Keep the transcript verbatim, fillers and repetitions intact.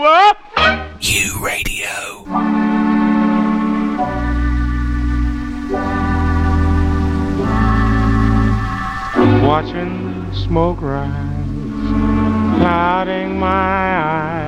up. U Radio. Watching smoke rise, clouding my eyes.